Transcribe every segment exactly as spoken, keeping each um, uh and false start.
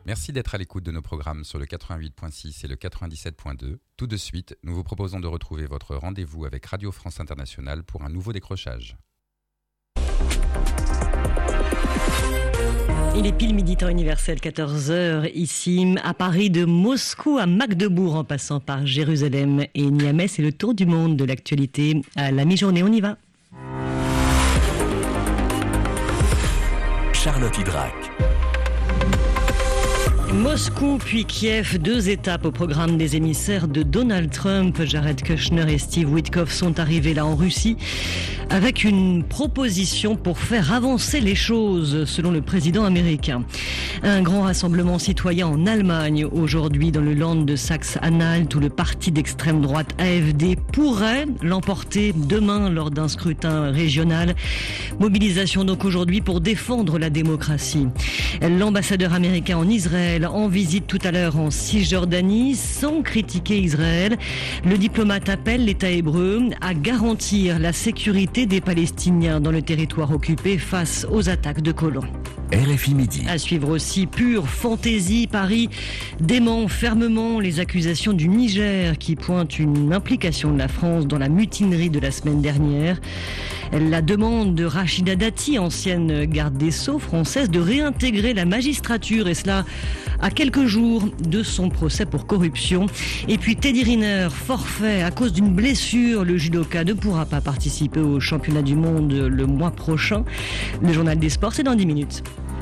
Merci d'être à l'écoute de nos programmes sur le quatre-vingt-huit virgule six et le quatre-vingt-dix-sept virgule deux. Tout de suite, nous vous proposons de retrouver votre rendez-vous avec Radio France Internationale pour un nouveau décrochage. Il est pile midi temps universel, quatorze heures, ici à Paris, de Moscou à Magdebourg en passant par Jérusalem et Niamey. C'est le tour du monde de l'actualité à la mi-journée. On y va. Charlotte Hydrac. Moscou puis Kiev, deux étapes au programme des émissaires de Donald Trump. Jared Kushner et Steve Witkoff sont arrivés là en Russie avec une proposition pour faire avancer les choses, selon le président américain. Un grand rassemblement citoyen en Allemagne aujourd'hui dans le Land de Saxe-Anhalt où le parti d'extrême droite A F D pourrait l'emporter demain lors d'un scrutin régional. Mobilisation donc aujourd'hui pour défendre la démocratie. L'ambassadeur américain en Israël en visite tout à l'heure en Cisjordanie sans critiquer Israël. Le diplomate appelle l'État hébreu à garantir la sécurité des Palestiniens dans le territoire occupé face aux attaques de colons. R F I Midi. À suivre aussi, pure fantaisie, Paris dément fermement les accusations du Niger qui pointent une implication de la France dans la mutinerie de la semaine dernière. La demande de Rachida Dati, ancienne garde des Sceaux française, de réintégrer la magistrature, et cela à quelques jours de son procès pour corruption. Et puis Teddy Riner, forfait à cause d'une blessure. Le judoka ne pourra pas participer au championnat du monde le mois prochain. Le journal des sports, c'est dans dix minutes.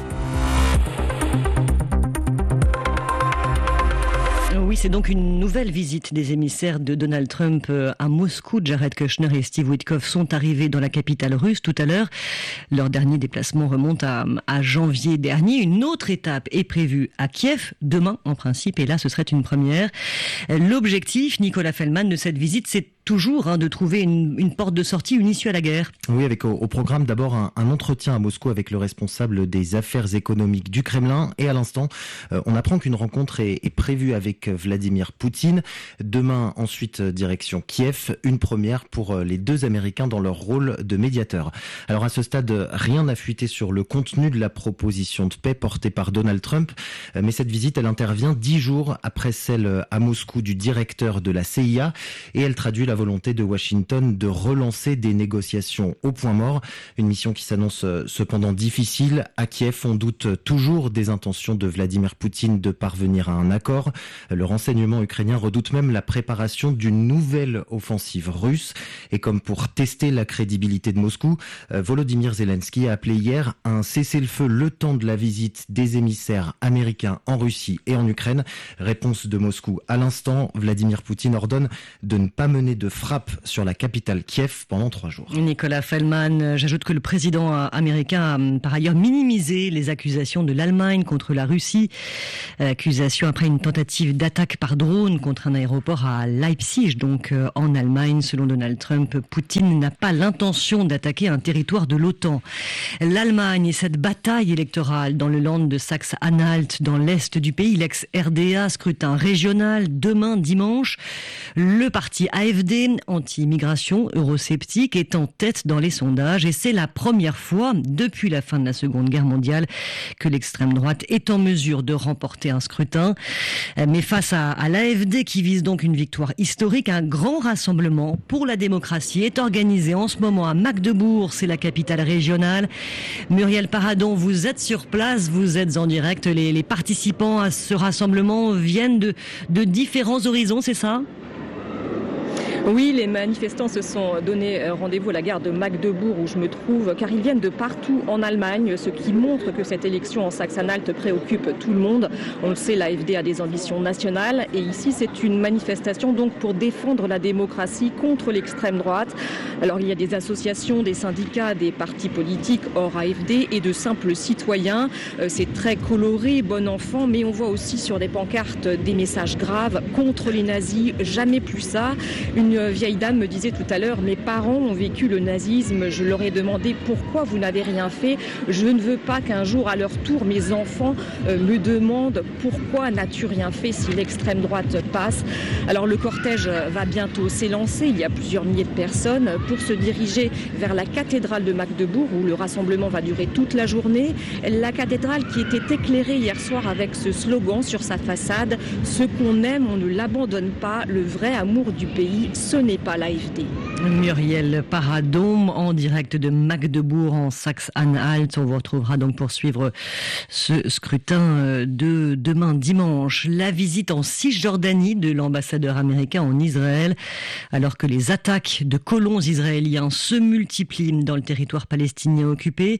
Oui, c'est donc une nouvelle visite des émissaires de Donald Trump à Moscou. Jared Kushner et Steve Witkoff sont arrivés dans la capitale russe tout à l'heure. Leur dernier déplacement remonte à, à janvier dernier. Une autre étape est prévue à Kiev, demain en principe, et là ce serait une première. L'objectif, Nicolas Fellman, de cette visite, c'est toujours hein, de trouver une, une porte de sortie, une issue à la guerre. Oui, avec au, au programme d'abord un, un entretien à Moscou avec le responsable des affaires économiques du Kremlin. Et à l'instant, euh, on apprend qu'une rencontre est, est prévue avec Vladimir Poutine. Demain, ensuite, direction Kiev. Une première pour les deux Américains dans leur rôle de médiateur. Alors à ce stade, rien n'a fuité sur le contenu de la proposition de paix portée par Donald Trump. Mais cette visite, elle intervient dix jours après celle à Moscou du directeur de la C I A. Et elle traduit la volonté de Washington de relancer des négociations au point mort. Une mission qui s'annonce cependant difficile. À Kiev, on doute toujours des intentions de Vladimir Poutine de parvenir à un accord. Le renseignement ukrainien redoute même la préparation d'une nouvelle offensive russe. Et comme pour tester la crédibilité de Moscou, Volodymyr Zelensky a appelé hier un cessez-le-feu le temps de la visite des émissaires américains en Russie et en Ukraine. Réponse de Moscou à l'instant. Vladimir Poutine ordonne de ne pas mener de frappe sur la capitale Kiev pendant trois jours. Nicolas Fellman, j'ajoute que le président américain a par ailleurs minimisé les accusations de l'Allemagne contre la Russie. Accusation après une tentative d'attaque par drone contre un aéroport à Leipzig, donc en Allemagne. Selon Donald Trump, Poutine n'a pas l'intention d'attaquer un territoire de l'OTAN. L'Allemagne et cette bataille électorale dans le Land de Saxe-Anhalt, dans l'est du pays, l'ex-R D A, scrutin régional demain dimanche. Le parti A F D, anti-immigration, eurosceptique, est en tête dans les sondages et c'est la première fois depuis la fin de la Seconde Guerre mondiale que l'extrême droite est en mesure de remporter un scrutin. Mais face à, à l'A F D qui vise donc une victoire historique, un grand rassemblement pour la démocratie est organisé en ce moment à Magdebourg, c'est la capitale régionale. Muriel Paradon, vous êtes sur place, vous êtes en direct. Les, les participants à ce rassemblement viennent de, de différents horizons, c'est ça ? Oui, les manifestants se sont donné rendez-vous à la gare de Magdebourg où je me trouve, car ils viennent de partout en Allemagne, ce qui montre que cette élection en Saxe-Anhalt préoccupe tout le monde. On le sait, l'A F D a des ambitions nationales et ici c'est une manifestation donc pour défendre la démocratie contre l'extrême droite. Alors il y a des associations, des syndicats, des partis politiques hors A F D et de simples citoyens. C'est très coloré, bon enfant, mais on voit aussi sur des pancartes des messages graves contre les nazis, jamais plus ça. Une Une vieille dame me disait tout à l'heure, mes parents ont vécu le nazisme, je leur ai demandé pourquoi vous n'avez rien fait. Je ne veux pas qu'un jour, à leur tour, mes enfants euh, me demandent pourquoi n'as-tu rien fait si l'extrême droite passe. Alors le cortège va bientôt s'élancer, il y a plusieurs milliers de personnes, pour se diriger vers la cathédrale de Magdebourg où le rassemblement va durer toute la journée. La cathédrale qui était éclairée hier soir avec ce slogan sur sa façade, ce qu'on aime, on ne l'abandonne pas, le vrai amour du pays, ce n'est pas l'A F D. Muriel Paradom en direct de Magdebourg en Saxe-Anhalt. On vous retrouvera donc pour suivre ce scrutin de demain dimanche. La visite en Cisjordanie de l'ambassadeur américain en Israël, alors que les attaques de colons israéliens se multiplient dans le territoire palestinien occupé.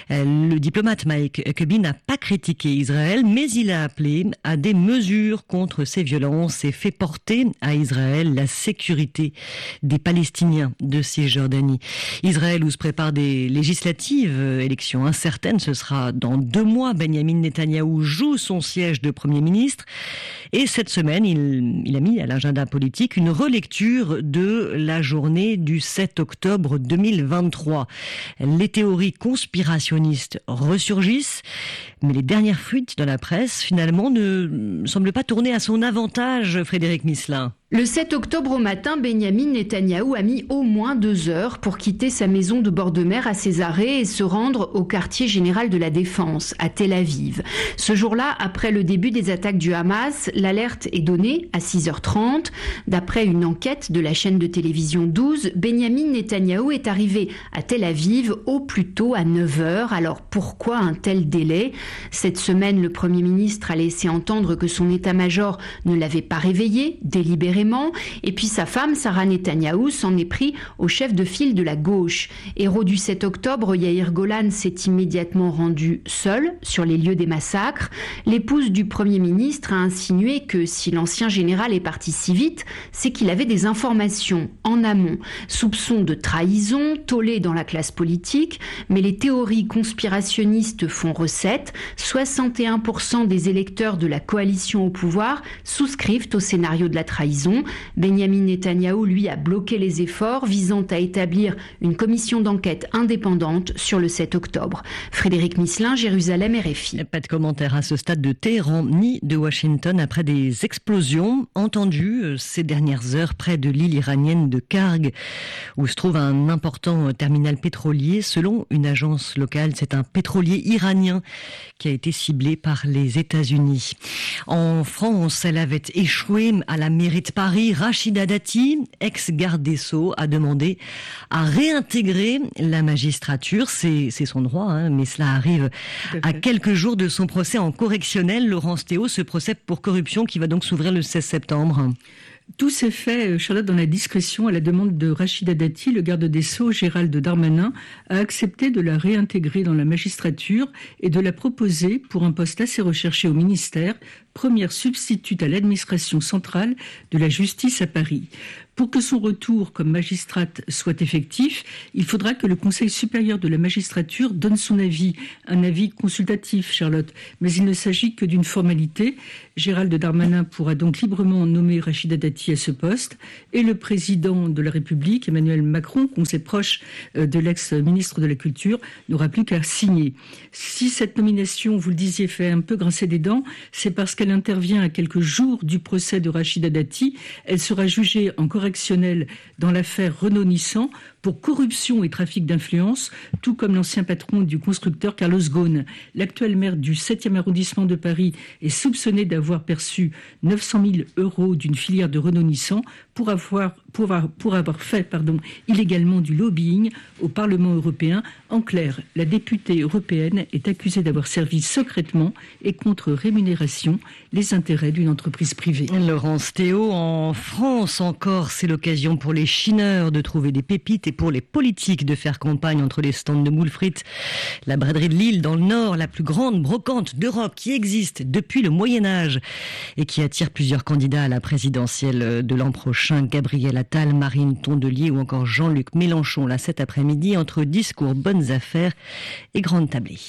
Le diplomate Mike Huckabee n'a pas critiqué Israël, mais il a appelé à des mesures contre ces violences et fait porter à Israël la sécurité des Palestiniens de Cisjordanie. Israël où se préparent des législatives, élections incertaines, ce sera dans deux mois. Benyamin Netanyahou joue son siège de Premier ministre et cette semaine, il, il a mis à l'agenda politique une relecture de la journée du sept octobre deux mille vingt-trois. Les théories conspirationnistes ressurgissent, mais les dernières fuites dans la presse, finalement, ne semblent pas tourner à son avantage, Frédéric Misselin. Le sept octobre au matin, Benyamin Netanyahou a mis au moins deux heures pour quitter sa maison de bord de mer à Césarée et se rendre au quartier général de la Défense, à Tel Aviv. Ce jour-là, après le début des attaques du Hamas, l'alerte est donnée à six heures trente. D'après une enquête de la chaîne de télévision douze, Benyamin Netanyahou est arrivé à Tel Aviv au plus tôt à neuf heures. Alors pourquoi un tel délai ? Cette semaine, le Premier ministre a laissé entendre que son état-major ne l'avait pas réveillé délibérément. Et puis sa femme, Sarah Netanyahou, s'en est pris au chef de file de la gauche. Héros du sept octobre, Yair Golan s'est immédiatement rendu seul sur les lieux des massacres. L'épouse du Premier ministre a insinué que si l'ancien général est parti si vite, c'est qu'il avait des informations en amont. Soupçons de trahison, tollé dans la classe politique, mais les théories conspirationnistes font recette. soixante et un pour cent des électeurs de la coalition au pouvoir souscrivent au scénario de la trahison. Benyamin Netanyahou, lui, a bloqué les efforts visant à établir une commission d'enquête indépendante sur le sept octobre. Frédéric Misselin, Jérusalem, R F I. Pas de commentaire à ce stade de Téhéran ni de Washington après des explosions entendues ces dernières heures près de l'île iranienne de Karg, où se trouve un important terminal pétrolier. Selon une agence locale, c'est un pétrolier iranien qui a été ciblé par les États-Unis. En France, elle avait échoué à la mairie de Paris. Rachida Dati, ex-garde des Sceaux, a demandé à réintégrer la magistrature. C'est, c'est son droit, hein, mais cela arrive à quelques jours de son procès en correctionnel. Laurence Théo, ce procès pour corruption qui va donc s'ouvrir le seize septembre. Tout s'est fait, Charlotte, dans la discrétion à la demande de Rachida Dati. Le garde des Sceaux, Gérald Darmanin, a accepté de la réintégrer dans la magistrature et de la proposer pour un poste assez recherché au ministère, première substitute à l'administration centrale de la justice à Paris. Pour que son retour comme magistrate soit effectif, il faudra que le Conseil supérieur de la magistrature donne son avis, un avis consultatif, Charlotte. Mais il ne s'agit que d'une formalité. Gérald Darmanin pourra donc librement nommer Rachida Dati à ce poste et le président de la République, Emmanuel Macron, conseil proche de l'ex-ministre de la Culture, n'aura plus qu'à signer. Si cette nomination, vous le disiez, fait un peu grincer des dents, c'est parce qu'elle intervient à quelques jours du procès de Rachida Dati. Elle sera jugée en correctionnel dans l'affaire Renault-Nissan pour corruption et trafic d'influence, tout comme l'ancien patron du constructeur Carlos Ghosn. L'actuel maire du septième arrondissement de Paris est soupçonné d'avoir perçu neuf cent mille euros d'une filière de Renault-Nissan pour avoir, pour avoir, pour avoir fait pardon, illégalement du lobbying au Parlement européen. En clair, la députée européenne est accusée d'avoir servi secrètement et contre rémunération les intérêts d'une entreprise privée. Laurence Théo, en France encore, c'est l'occasion pour les chineurs de trouver des pépites et pour les politiques de faire campagne entre les stands de moules frites. La braderie de Lille, dans le Nord, la plus grande brocante d'Europe qui existe depuis le Moyen-Âge et qui attire plusieurs candidats à la présidentielle de l'an prochain. Gabriel Attal, Marine Tondelier ou encore Jean-Luc Mélenchon, là cet après-midi, entre discours, bonnes affaires et grandes tablées.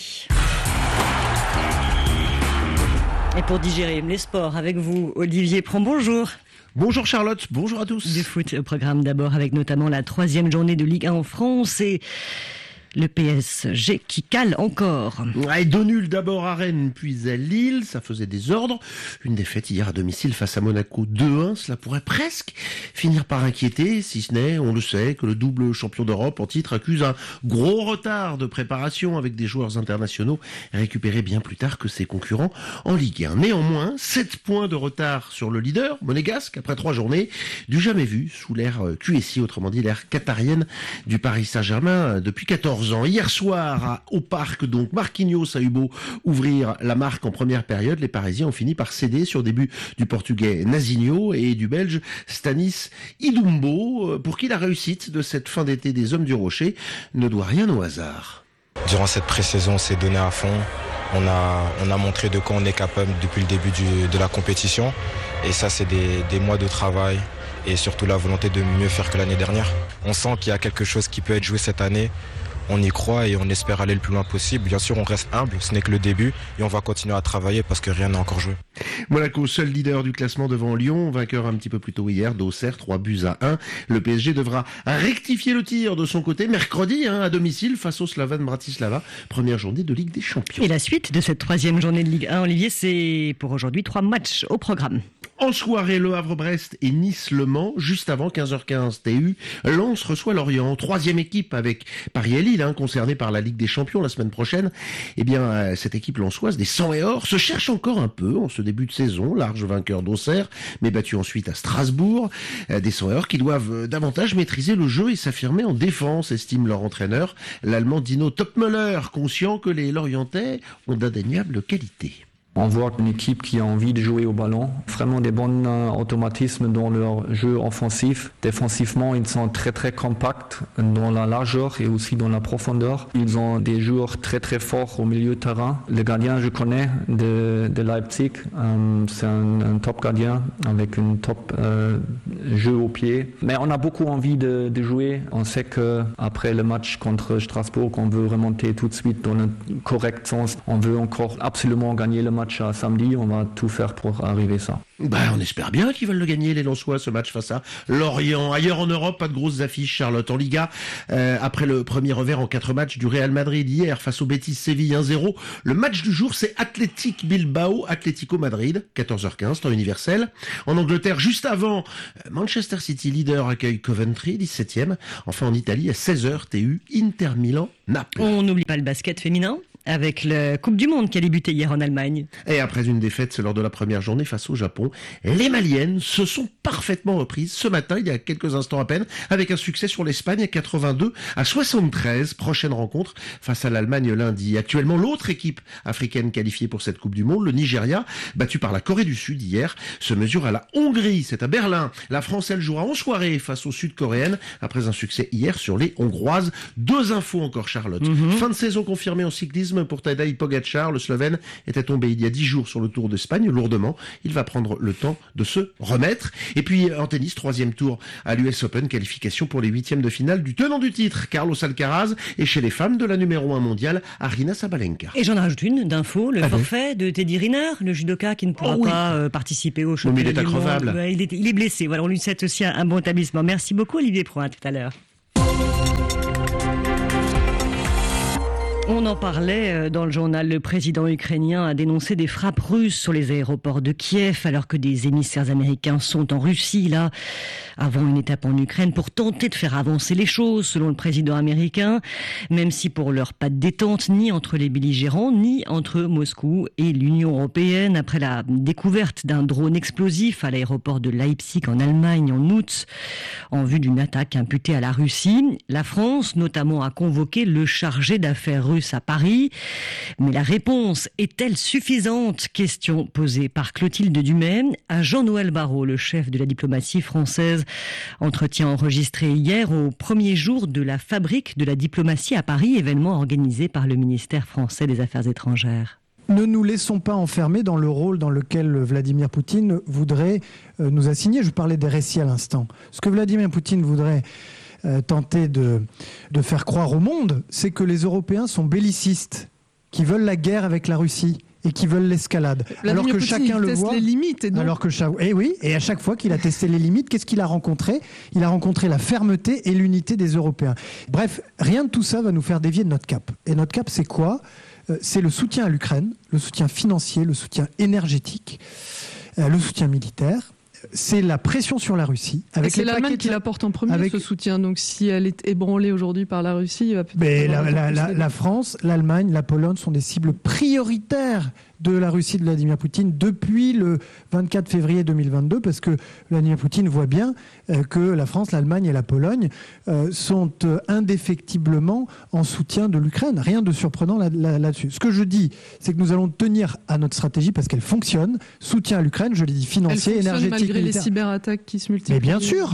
Et pour digérer les sports avec vous, Olivier Prand, bonjour. Bonjour Charlotte, bonjour à tous. Du foot au programme d'abord avec notamment la troisième journée de Ligue un en France et le P S G qui cale encore. Ouais, deux nuls d'abord à Rennes puis à Lille, ça faisait des ordres. Une défaite hier à domicile face à Monaco deux un, cela pourrait presque finir par inquiéter, si ce n'est, on le sait, que le double champion d'Europe en titre accuse un gros retard de préparation avec des joueurs internationaux récupérés bien plus tard que ses concurrents en Ligue un. Néanmoins, sept points de retard sur le leader, monégasque, après trois journées, du jamais vu sous l'ère Q S I, autrement dit l'ère qatarienne du Paris Saint-Germain depuis quatorze ans. Hier soir, au Parc, donc, Marquinhos a eu beau ouvrir la marque en première période. Les Parisiens ont fini par céder sur des buts du Portugais Nazinho et du Belge Stanis Idumbo, pour qui la réussite de cette fin d'été des Hommes du Rocher ne doit rien au hasard. Durant cette pré-saison, on s'est donné à fond. On a, on a montré de quoi on est capable depuis le début du, de la compétition. Et ça, c'est des, des mois de travail et surtout la volonté de mieux faire que l'année dernière. On sent qu'il y a quelque chose qui peut être joué cette année. On y croit et on espère aller le plus loin possible. Bien sûr, on reste humble, ce n'est que le début et on va continuer à travailler parce que rien n'est encore joué. Monaco, seul leader du classement devant Lyon, vainqueur un petit peu plus tôt hier d'Auxerre, trois buts à un. Le P S G devra rectifier le tir de son côté mercredi hein, à domicile face au Slovan Bratislava, première journée de Ligue des Champions. Et la suite de cette troisième journée de Ligue un, Olivier, c'est pour aujourd'hui trois matchs au programme. En soirée, Le Havre-Brest et Nice-Le Mans, juste avant quinze heures quinze T U. Lens reçoit Lorient, troisième équipe avec Paris et Lille, hein, concernée par la Ligue des Champions la semaine prochaine. Eh bien, euh, cette équipe lensoise des sang et or se cherche encore un peu en ce début de saison, large vainqueur d'Auxerre, mais battu ensuite à Strasbourg. Euh, des sang et or qui doivent euh, davantage maîtriser le jeu et s'affirmer en défense, estime leur entraîneur, l'Allemand Dino Topmöller, conscient que les Lorientais ont d'indéniables qualités. On voit une équipe qui a envie de jouer au ballon, vraiment des bons euh, automatismes dans leur jeu offensif. Défensivement, ils sont très très compacts dans la largeur et aussi dans la profondeur. Ils ont des joueurs très très forts au milieu de terrain. Le gardien, je connais de, de Leipzig, euh, c'est un, un top gardien avec une top euh, jeu au pied. Mais on a beaucoup envie de, de jouer. On sait qu'après le match contre Strasbourg, on veut remonter tout de suite dans le correct sens. On veut encore absolument gagner le match à samedi, on va tout faire pour arriver à ça. Bah, on espère bien qu'ils veulent le gagner, les Lensois, ce match face à Lorient. Ailleurs en Europe, pas de grosses affiches, Charlotte. En Liga, euh, après le premier revers en quatre matchs du Real Madrid hier face au Betis Séville un zéro, le match du jour, c'est Athletic Bilbao, Atlético Madrid, quatorze heures quinze, temps universel. En Angleterre, juste avant, Manchester City, leader, accueille Coventry, dix-septième. Enfin, en Italie, à seize heures, T U, Inter Milan, Naples. On n'oublie pas le basket féminin avec la Coupe du Monde qui a débuté hier en Allemagne. Et après une défaite lors de la première journée face au Japon, les Maliennes se sont parfaitement reprises ce matin, il y a quelques instants à peine, avec un succès sur l'Espagne à quatre-vingt-deux à soixante-treize. Prochaine rencontre face à l'Allemagne lundi. Actuellement, l'autre équipe africaine qualifiée pour cette Coupe du Monde, le Nigeria, battu par la Corée du Sud hier, se mesure à la Hongrie. C'est à Berlin. La France, elle, jouera en soirée face aux Sud-Coréennes après un succès hier sur les Hongroises. Deux infos encore, Charlotte. Mm-hmm. Fin de saison confirmée en cyclisme pour Tadej Pogačar. Le Slovène était tombé il y a dix jours sur le Tour d'Espagne, lourdement. Il va prendre le temps de se remettre. Et puis en tennis, troisième tour à l'U S Open, qualification pour les huitièmes de finale du tenant du titre, Carlos Alcaraz, et chez les femmes de la numéro un mondiale, Aryna Sabalenka. Et j'en rajoute une d'info, le ah forfait oui. de Teddy Riner, le judoka qui ne pourra oh oui. pas euh, participer au championnat. Mais il est increvable. Ouais, il, est, il est blessé. Voilà, on lui souhaite aussi un, un bon établissement. Merci beaucoup Olivier Prouin, tout à l'heure. On en parlait dans le journal. Le président ukrainien a dénoncé des frappes russes sur les aéroports de Kiev alors que des émissaires américains sont en Russie, là, avant une étape en Ukraine pour tenter de faire avancer les choses, selon le président américain. Même si pour l'heure, pas de détente ni entre les belligérants, ni entre Moscou et l'Union européenne. Après la découverte d'un drone explosif à l'aéroport de Leipzig en Allemagne en août, en vue d'une attaque imputée à la Russie, la France notamment a convoqué le chargé d'affaires russe à Paris. Mais la réponse est-elle suffisante? Question posée par Clotilde Dumay à Jean-Noël Barrot, le chef de la diplomatie française. Entretien enregistré hier au premier jour de la fabrique de la diplomatie à Paris, événement organisé par le ministère français des Affaires étrangères. Ne nous laissons pas enfermer dans le rôle dans lequel Vladimir Poutine voudrait nous assigner. Je parlais des récits à l'instant. Ce que Vladimir Poutine voudrait Euh, tenter de, de faire croire au monde, c'est que les Européens sont bellicistes, qui veulent la guerre avec la Russie et qui veulent l'escalade. Vladimir alors que Poutine, chacun il le teste voit. les limites. Et donc... Alors que chaque... Et oui, et à chaque fois qu'il a testé les limites, qu'est-ce qu'il a rencontré ? Il a rencontré la fermeté et l'unité des Européens. Bref, rien de tout ça va nous faire dévier de notre cap. Et notre cap, c'est quoi ? C'est le soutien à l'Ukraine, le soutien financier, le soutien énergétique, le soutien militaire. C'est la pression sur la Russie. Avec c'est l'Allemagne qui l'apporte en premier, avec... ce soutien. Donc si elle est ébranlée aujourd'hui par la Russie, il va peut-être... Mais la, la, la, la France, l'Allemagne, la Pologne sont des cibles prioritaires de la Russie de Vladimir Poutine depuis le vingt-quatre février deux mille vingt-deux, parce que Vladimir Poutine voit bien euh, que la France, l'Allemagne et la Pologne euh, sont euh, indéfectiblement en soutien de l'Ukraine. Rien de surprenant là, là, là-dessus. Ce que je dis, c'est que nous allons tenir à notre stratégie parce qu'elle fonctionne. Soutien à l'Ukraine, je l'ai dit, financier, Elle énergétique, malgré militaire. Les cyberattaques qui se multiplient. Mais bien sûr.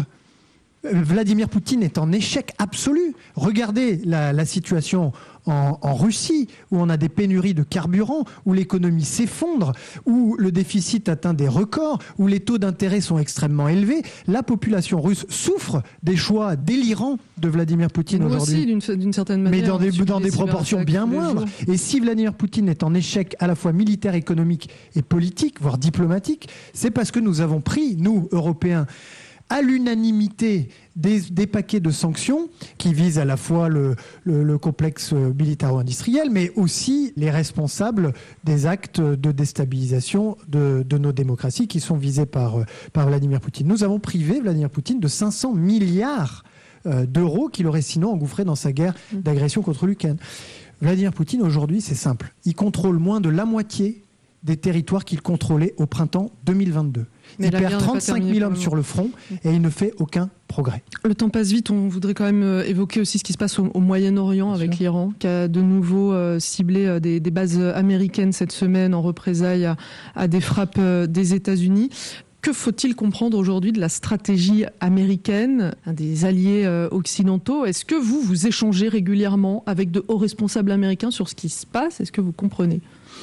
Vladimir Poutine est en échec absolu. Regardez la, la situation en, en Russie, où on a des pénuries de carburant, où l'économie s'effondre, où le déficit atteint des records, où les taux d'intérêt sont extrêmement élevés. La population russe souffre des choix délirants de Vladimir Poutine Nous aujourd'hui. aussi, d'une, d'une certaine manière. Mais dans des, dans des proportions bien moindres. Et si Vladimir Poutine est en échec à la fois militaire, économique et politique, voire diplomatique, c'est parce que nous avons pris, nous, Européens, à l'unanimité des, des paquets de sanctions qui visent à la fois le, le, le complexe militaro-industriel, mais aussi les responsables des actes de déstabilisation de, de nos démocraties qui sont visés par, par Vladimir Poutine. Nous avons privé Vladimir Poutine de cinq cents milliards d'euros qu'il aurait sinon engouffré dans sa guerre d'agression contre l'Ukraine. Vladimir Poutine, aujourd'hui, c'est simple. Il contrôle moins de la moitié des territoires qu'il contrôlait au printemps deux mille vingt-deux. Mais il perd trente-cinq mille hommes sur le front et il ne fait aucun progrès. Le temps passe vite, on voudrait quand même évoquer aussi ce qui se passe au, au Moyen-Orient Bien avec sûr. l'Iran, qui a de nouveau euh, ciblé euh, des, des bases américaines cette semaine en représailles à, à des frappes euh, des États-Unis. Que faut-il comprendre aujourd'hui de la stratégie américaine, des alliés euh, occidentaux ? Est-ce que vous, vous échangez régulièrement avec de hauts responsables américains sur ce qui se passe ? Est-ce que vous comprenez ?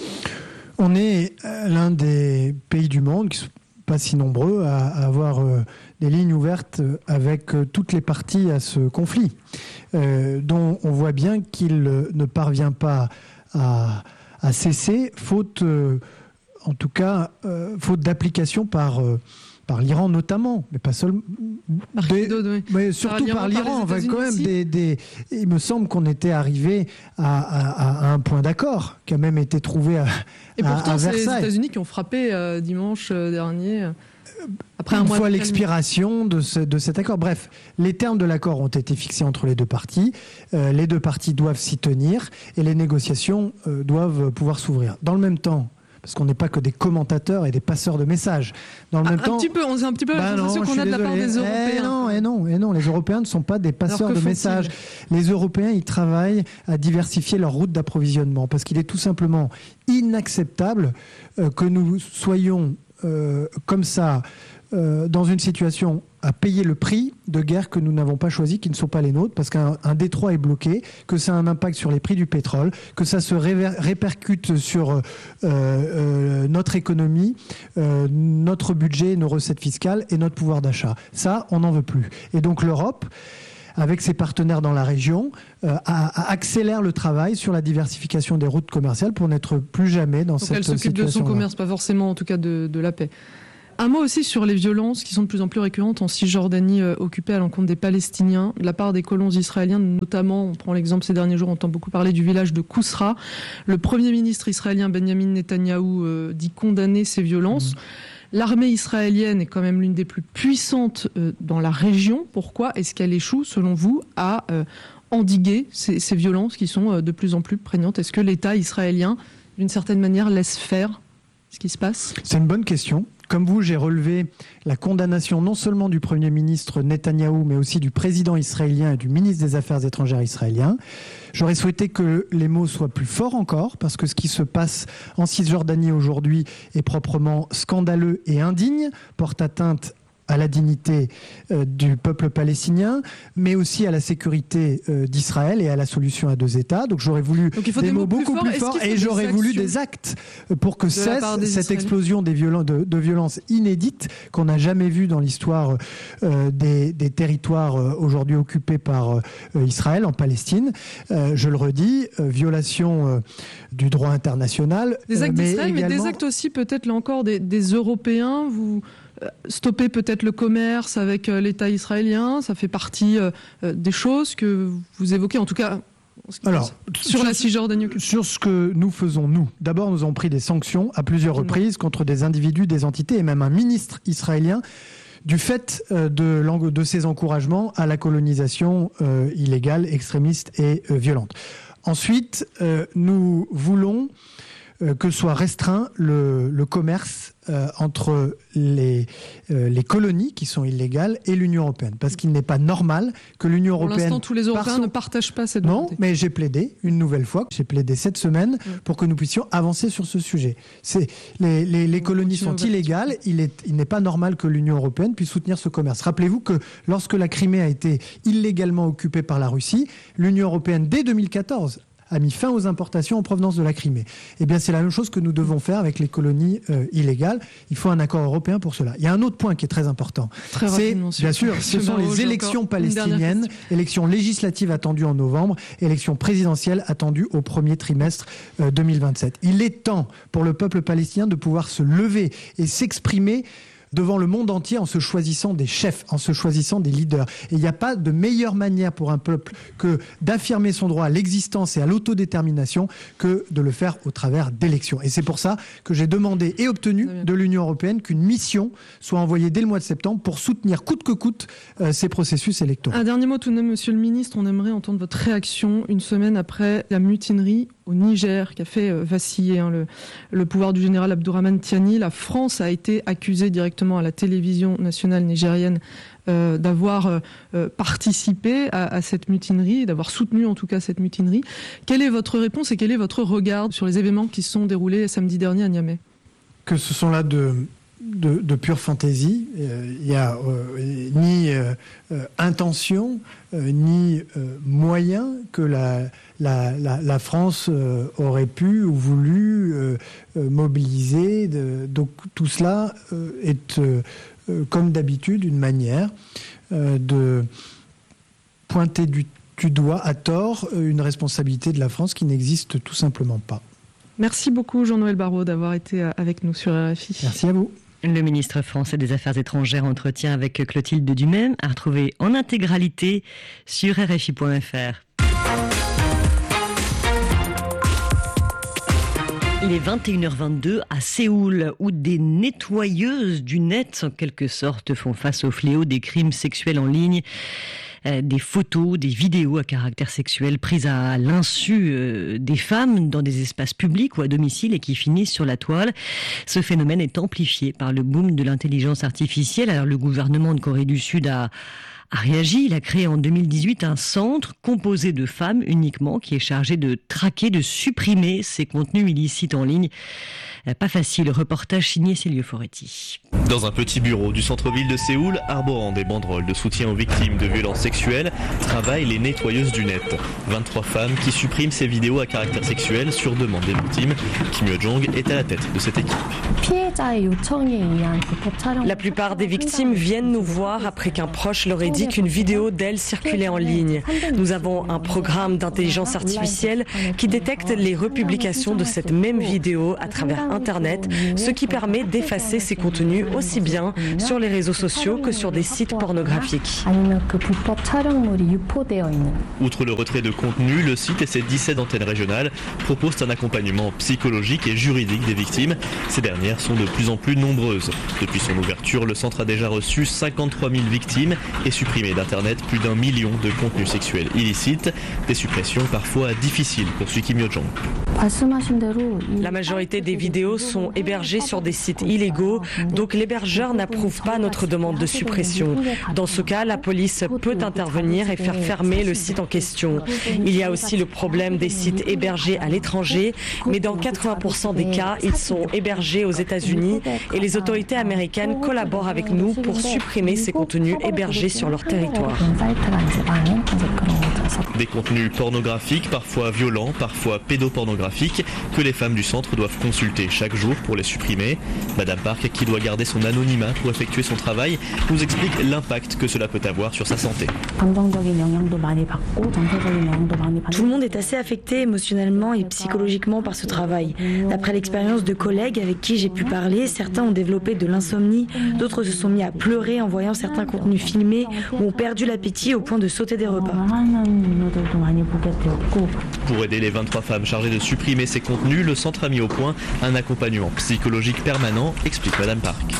On est l'un des pays du monde qui ne sont pas si nombreux à, à avoir euh, des lignes ouvertes avec euh, toutes les parties à ce conflit, euh, dont on voit bien qu'il euh, ne parvient pas à, à cesser, faute, euh, en tout cas, euh, faute d'application par... Euh, par l'Iran notamment, mais pas seulement. Des, oui. Mais surtout par l'Iran. Par l'Iran quand même des, des, il me semble qu'on était arrivé à, à, à un point d'accord qui a même été trouvé à, Et à, pourtant, à Versailles. C'est les États-Unis qui ont frappé euh, dimanche euh, dernier. Euh, après un Une mois fois de l'expiration de, ce, de cet accord. Bref, les termes de l'accord ont été fixés entre les deux parties. Euh, les deux parties doivent s'y tenir et les négociations euh, doivent pouvoir s'ouvrir. Dans le même temps, parce qu'on n'est pas que des commentateurs et des passeurs de messages. Dans le ah, même un temps, petit peu, on a un petit peu bah la sensation qu'on a de la part des Européens. Eh non, et non, et non, les Européens ne sont pas des passeurs de messages. Les Européens, ils travaillent à diversifier leur route d'approvisionnement, parce qu'il est tout simplement inacceptable euh, que nous soyons euh, comme ça euh, dans une situation à payer le prix de guerres que nous n'avons pas choisies, qui ne sont pas les nôtres, parce qu'un un détroit est bloqué, que ça a un impact sur les prix du pétrole, que ça se réver, répercute sur euh, euh, notre économie, euh, notre budget, nos recettes fiscales et notre pouvoir d'achat. Ça, on n'en veut plus. Et donc l'Europe, avec ses partenaires dans la région, euh, a, a accélère le travail sur la diversification des routes commerciales pour n'être plus jamais dans donc cette situation. Elle s'occupe de son commerce, pas forcément en tout cas de, de la paix. Un mot aussi sur les violences qui sont de plus en plus récurrentes en Cisjordanie euh, occupée à l'encontre des Palestiniens, de la part des colons israéliens, notamment, on prend l'exemple ces derniers jours, on entend beaucoup parler du village de Kousra. Le Premier ministre israélien Benjamin Netanyahou euh, dit condamner ces violences. Mmh. L'armée israélienne est quand même l'une des plus puissantes euh, dans la région. Pourquoi est-ce qu'elle échoue, selon vous, à euh, endiguer ces, ces violences qui sont euh, de plus en plus prégnantes ? Est-ce que l'État israélien, d'une certaine manière, laisse faire ce qui se passe ? C'est une bonne question. Comme vous, j'ai relevé la condamnation non seulement du Premier ministre Netanyahou, mais aussi du président israélien et du ministre des Affaires étrangères israélien. J'aurais souhaité que les mots soient plus forts encore, parce que ce qui se passe en Cisjordanie aujourd'hui est proprement scandaleux et indigne, porte atteinte à la dignité euh, du peuple palestinien, mais aussi à la sécurité euh, d'Israël et à la solution à deux États. Donc j'aurais voulu des, des mots, mots beaucoup plus forts, plus forts et j'aurais voulu des actes pour que cesse cette explosion des violen- de, de violences inédites qu'on n'a jamais vues dans l'histoire euh, des, des territoires euh, aujourd'hui occupés par euh, Israël en Palestine. Euh, je le redis, euh, violation euh, du droit international. Des actes euh, mais d'Israël, également... mais des actes aussi peut-être là encore des, des Européens. Vous euh, stoppez peut-être le commerce avec euh, l'État israélien. Ça fait partie euh, des choses que vous évoquez, en tout cas. Alors, sur, sur la Cisjordanie occupée. Sur ce que nous faisons, nous, d'abord, nous avons pris des sanctions à plusieurs reprises contre des individus, des entités et même un ministre israélien du fait euh, de, de ses encouragements à la colonisation euh, illégale, extrémiste et euh, violente. Ensuite, euh, nous voulons euh, que soit restreint le, le commerce euh, entre les, euh, les colonies qui sont illégales et l'Union européenne. Parce qu'il n'est pas normal que l'Union Pour européenne... Pour l'instant, tous les Européens son... ne partagent pas cette volonté. Non, mais j'ai plaidé une nouvelle fois, j'ai plaidé cette semaine oui. pour que nous puissions avancer sur ce sujet. C'est, les, les, les colonies sont illégales, il, est, il n'est pas normal que l'Union européenne puisse soutenir ce commerce. Rappelez-vous que lorsque la Crimée a été illégalement occupée par la Russie, l'Union européenne, dès deux mille quatorze, a mis fin aux importations en provenance de la Crimée. Eh bien, c'est la même chose que nous devons faire avec les colonies euh, illégales. Il faut un accord européen pour cela. Il y a un autre point qui est très important. Très c'est, bien sûr, ce sont les élections palestiniennes, élections législatives attendues en novembre, élections présidentielles attendues au premier trimestre euh, deux mille vingt-sept. Il est temps pour le peuple palestinien de pouvoir se lever et s'exprimer devant le monde entier en se choisissant des chefs, en se choisissant des leaders. Et il n'y a pas de meilleure manière pour un peuple que d'affirmer son droit à l'existence et à l'autodétermination que de le faire au travers d'élections. Et c'est pour ça que j'ai demandé et obtenu de l'Union européenne qu'une mission soit envoyée dès le mois de septembre pour soutenir coûte que coûte euh, ces processus électoraux. Un dernier mot tout de même, Monsieur le Ministre, on aimerait entendre votre réaction une semaine après la mutinerie au Niger qui a fait vaciller hein, le, le pouvoir du général Abdourahmane Tiani. La France a été accusée directement à la télévision nationale nigérienne euh, d'avoir euh, participé à, à cette mutinerie, d'avoir soutenu en tout cas cette mutinerie. Quelle est votre réponse et quel est votre regard sur les événements qui se sont déroulés samedi dernier à Niamey ? Que ce sont là de... De, de pure fantaisie. Il euh, n'y a euh, ni euh, euh, intention, euh, ni euh, moyen que la, la, la, la France euh, aurait pu ou voulu euh, euh, mobiliser. De, donc tout cela euh, est, euh, euh, comme d'habitude, une manière euh, de pointer du, du doigt à tort euh, une responsabilité de la France qui n'existe tout simplement pas. Merci beaucoup Jean-Noël Barrot d'avoir été avec nous sur R F I. Merci à vous. Le ministre français des Affaires étrangères entretient avec Clotilde Dumais, à retrouver en intégralité sur R F I point F R. Il est vingt et une heures vingt-deux à Séoul, où des nettoyeuses du net, en quelque sorte, font face au fléau des crimes sexuels en ligne. Des photos, des vidéos à caractère sexuel prises à l'insu des femmes dans des espaces publics ou à domicile et qui finissent sur la toile. Ce phénomène est amplifié par le boom de l'intelligence artificielle. Alors le gouvernement de Corée du Sud a a réagi. Il a créé en deux mille dix-huit un centre composé de femmes uniquement qui est chargé de traquer, de supprimer ces contenus illicites en ligne. Pas facile. Reportage signé Célio Foretti. Dans un petit bureau du centre-ville de Séoul, arborant des banderoles de soutien aux victimes de violences sexuelles, travaillent les nettoyeuses du net. vingt-trois femmes qui suppriment ces vidéos à caractère sexuel sur demande des victimes. Kim Yo-jong est à la tête de cette équipe. La plupart des victimes viennent nous voir après qu'un proche leur ait dit qu'une vidéo d'elles circulait en ligne. Nous avons un programme d'intelligence artificielle qui détecte les republications de cette même vidéo à travers Internet, ce qui permet d'effacer ces contenus aussi bien sur les réseaux sociaux que sur des sites pornographiques. Outre le retrait de contenu, le site et ses dix-sept antennes régionales proposent un accompagnement psychologique et juridique des victimes. Ces dernières sont de plus en plus nombreuses. Depuis son ouverture, le centre a déjà reçu cinquante-trois mille victimes et supprimé d'Internet plus d'un million de contenus sexuels illicites. Des suppressions parfois difficiles, poursuit Kim Yo-jong. La majorité des vidéos sont hébergées sur des sites illégaux, donc l'hébergement l'hébergeur n'approuve pas notre demande de suppression. Dans ce cas, la police peut intervenir et faire fermer le site en question. Il y a aussi le problème des sites hébergés à l'étranger, mais dans quatre-vingts pour cent des cas, ils sont hébergés aux États-Unis et les autorités américaines collaborent avec nous pour supprimer ces contenus hébergés sur leur territoire. Des contenus pornographiques, parfois violents, parfois pédopornographiques, que les femmes du centre doivent consulter chaque jour pour les supprimer. Madame Park, qui doit garder son anonymat pour effectuer son travail, nous explique l'impact que cela peut avoir sur sa santé. Tout le monde est assez affecté émotionnellement et psychologiquement par ce travail. D'après l'expérience de collègues avec qui j'ai pu parler, certains ont développé de l'insomnie, d'autres se sont mis à pleurer en voyant certains contenus filmés ou ont perdu l'appétit au point de sauter des repas. Pour aider les vingt-trois femmes chargées de supprimer ces contenus, le centre a mis au point un accompagnement psychologique permanent, explique Madame Park.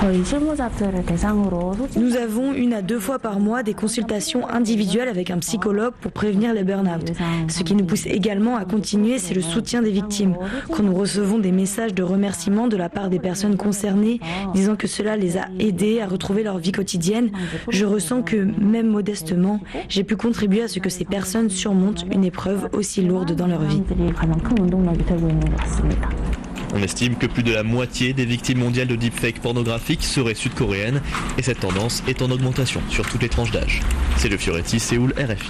Nous avons une à deux fois par mois des consultations individuelles avec un psychologue pour prévenir les burn-out. Ce qui nous pousse également à continuer, c'est le soutien des victimes. Quand nous recevons des messages de remerciement de la part des personnes concernées, disant que cela les a aidés à retrouver leur vie quotidienne, je ressens que, même modestement, j'ai pu contribuer à ce que ces personnes surmontent une épreuve aussi lourde dans leur vie. On estime que plus de la moitié des victimes mondiales de deepfakes pornographiques seraient sud-coréennes et cette tendance est en augmentation sur toutes les tranches d'âge. C'est le Fioretti, Séoul, R F I.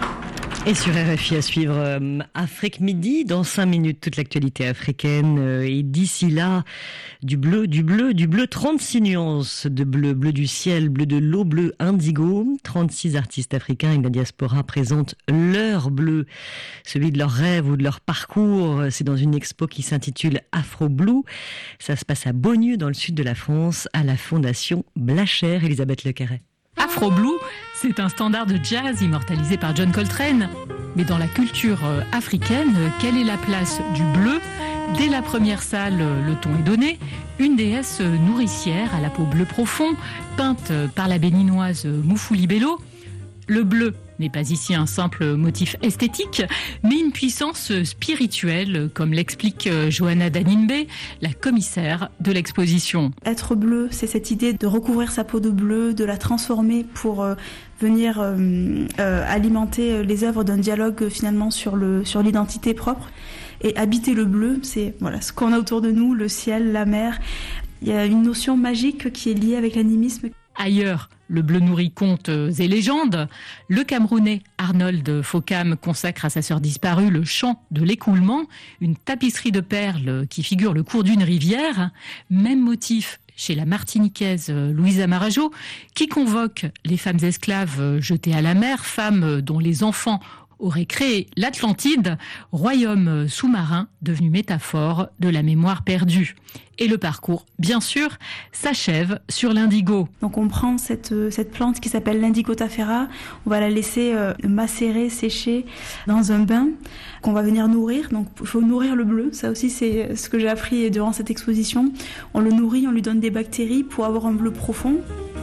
Et sur R F I à suivre euh, Afrique Midi, dans cinq minutes, toute l'actualité africaine. Euh, et d'ici là, du bleu, du bleu, du bleu, trente-six nuances de bleu, bleu du ciel, bleu de l'eau, bleu indigo. trente-six artistes africains et de la diaspora présentent leur bleu, celui de leurs rêves ou de leur parcours. C'est dans une expo qui s'intitule Afro Blue. Ça se passe à Beaunieu, dans le sud de la France, à la Fondation Blacher. Elisabeth Lecarret. Afro Blue, c'est un standard de jazz immortalisé par John Coltrane. Mais dans la culture africaine, quelle est la place du bleu ? Dès la première salle, le ton est donné. Une déesse nourricière à la peau bleu profond, peinte par la béninoise Moufouli Bello. Le bleu n'est pas ici un simple motif esthétique, mais une puissance spirituelle, comme l'explique Johanna Danimbe, la commissaire de l'exposition. Être bleu, c'est cette idée de recouvrir sa peau de bleu, de la transformer pour euh, venir euh, euh, alimenter les œuvres d'un dialogue finalement sur, le, sur l'identité propre. Et habiter le bleu, c'est voilà, ce qu'on a autour de nous, le ciel, la mer. Il y a une notion magique qui est liée avec l'animisme. Ailleurs, le bleu nourrit contes et légendes. Le Camerounais Arnold Fokam consacre à sa sœur disparue le chant de l'écoulement, une tapisserie de perles qui figure le cours d'une rivière. Même motif chez la Martiniquaise Louisa Marajo, qui convoque les femmes esclaves jetées à la mer, femmes dont les enfants aurait créé l'Atlantide, royaume sous-marin devenu métaphore de la mémoire perdue. Et le parcours, bien sûr, s'achève sur l'indigo. Donc on prend cette, cette plante qui s'appelle l'indigotafera, on va la laisser euh, macérer, sécher dans un bain qu'on va venir nourrir. Donc il faut nourrir le bleu, ça aussi c'est ce que j'ai appris durant cette exposition. On le nourrit, on lui donne des bactéries pour avoir un bleu profond.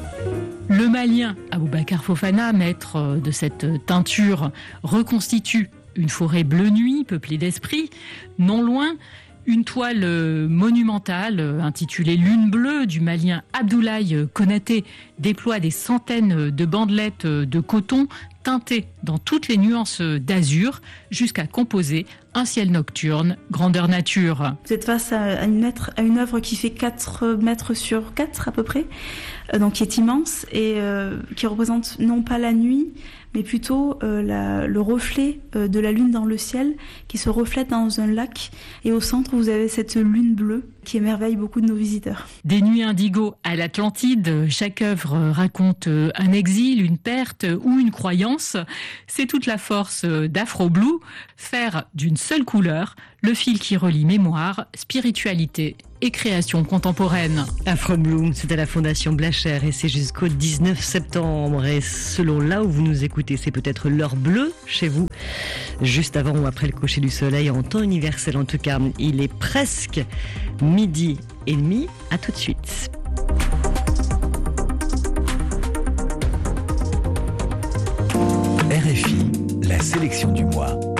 Le Malien Aboubacar Fofana, maître de cette teinture, reconstitue une forêt bleu nuit peuplée d'esprits. Non loin, une toile monumentale intitulée Lune bleue du Malien Abdoulaye Konaté déploie des centaines de bandelettes de coton teintées dans toutes les nuances d'azur jusqu'à composer un ciel nocturne, grandeur nature. Vous êtes face à une, mètre, à une œuvre qui fait quatre mètres sur quatre à peu près, donc qui est immense et euh, qui représente non pas la nuit, mais plutôt euh, la, le reflet euh, de la lune dans le ciel qui se reflète dans un lac. Et au centre, vous avez cette lune bleue qui émerveille beaucoup de nos visiteurs. Des nuits indigo à l'Atlantide, chaque œuvre raconte un exil, une perte ou une croyance. C'est toute la force d'Afro Blue, faire d'une seule couleur le fil qui relie mémoire, spiritualité et création contemporaine. Afro Blue, c'est à la Fondation Blacher et c'est jusqu'au dix-neuf septembre. Et selon là où vous nous écoutez, c'est peut-être l'heure bleue chez vous, juste avant ou après le coucher du soleil, en temps universel en tout cas. Il est presque midi et demi. À tout de suite. R F I, la sélection du mois.